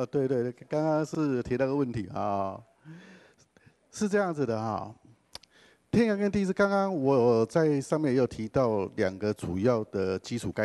对对对，刚刚是提到个问题啊，是这样子的哈。天阳跟地质，刚刚我在上面也有提到两个主要的基础概